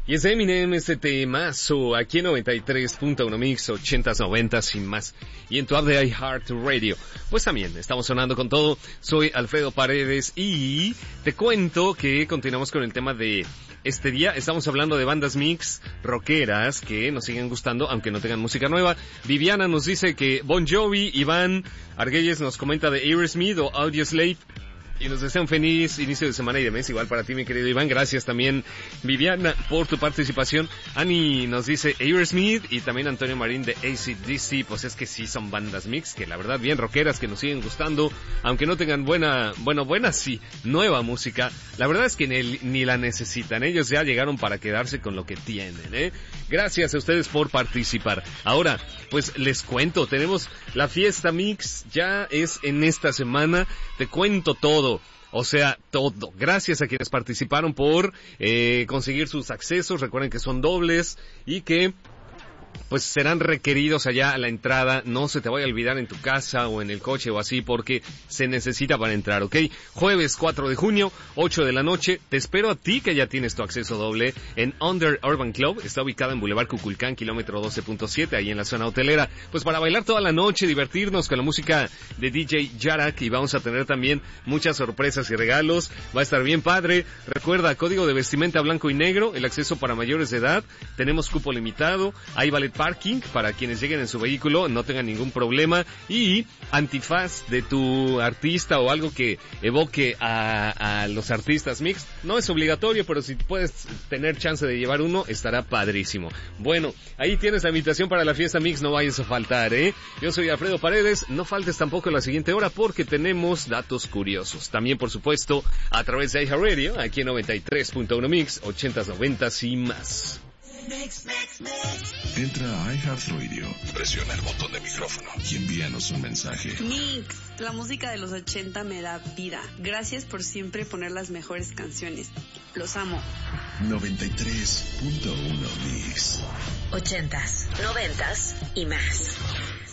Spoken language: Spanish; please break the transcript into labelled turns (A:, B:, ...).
A: Y es Eminem este temazo aquí en 93.1 Mix, 80s, 90s y más. Y en tu app de iHeartRadio. Pues también estamos sonando con todo. Soy Alfredo Paredes y te cuento que continuamos con el tema de este día. Estamos hablando de bandas mix rockeras que nos siguen gustando aunque no tengan música nueva. Viviana nos dice que Bon Jovi. Iván Argüelles nos comenta de Aerosmith o Audioslave. Y nos desea un feliz inicio de semana y de mes, igual para ti, mi querido Iván. Gracias también, Viviana, por tu participación. Ani nos dice Aerosmith y también Antonio Marín de AC/DC. Pues es que sí, son bandas mix, que la verdad bien rockeras, que nos siguen gustando, aunque no tengan buena sí, nueva música. La verdad es que ni la necesitan, ellos ya llegaron para quedarse con lo que tienen, ¿eh? Gracias a ustedes por participar. Ahora, pues les cuento, tenemos la fiesta mix, ya es en esta semana, te cuento todo. O sea, todo. Gracias a quienes participaron por conseguir sus accesos. Recuerden que son dobles y que pues serán requeridos allá a la entrada. No se te vaya a olvidar en tu casa o en el coche o así, porque se necesita para entrar, ¿ok? Jueves 4 de junio, 8 de la noche. Te espero a ti que ya tienes tu acceso doble en Under Urban Club. Está ubicada en Boulevard Cuculcán, kilómetro 12.7, ahí en la zona hotelera. Pues para bailar toda la noche, divertirnos con la música de DJ Yarak, y vamos a tener también muchas sorpresas y regalos. Va a estar bien padre. Recuerda, código de vestimenta blanco y negro, el acceso para mayores de edad. Tenemos cupo limitado. Hay valet parking para quienes lleguen en su vehículo, no tengan ningún problema, y antifaz de tu artista o algo que evoque a los artistas mix. No es obligatorio, pero si puedes tener chance de llevar uno, estará padrísimo. Bueno, ahí tienes la invitación para la fiesta mix, no vayas a faltar, ¿eh? Yo soy Alfredo Paredes, no faltes tampoco en la siguiente hora porque tenemos datos curiosos. También, por supuesto, a través de iHeartRadio, aquí en 93.1 Mix, 80s, 90s y más.
B: Mix. Entra a iHeartRadio, presiona el botón de micrófono y envíanos un mensaje.
C: Mix, la música de los 80 me da vida. Gracias por siempre poner las mejores canciones. Los amo.
B: 93.1 Mix.
D: 80s, 90s y más.